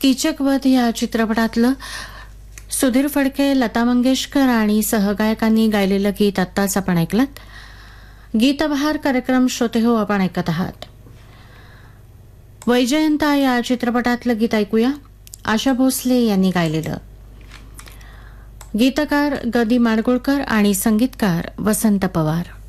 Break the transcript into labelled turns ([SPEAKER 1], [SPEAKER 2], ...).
[SPEAKER 1] कीचकवध या चित्रपटातलं सुधीर फडके, लता मंगेशकर आणि सहगायकांनी गायलेलं गीत आत्ताच आपण ऐकलं. गीतबहार कार्यक्रम श्रोते हो आपण ऐकत आहात. वैजयंता या चित्रपटातलं गीत ऐकूया. आशा भोसले यांनी गायलेलं. गीतकार ग. दी. माडगुळकर आणि संगीतकार वसंत पवार.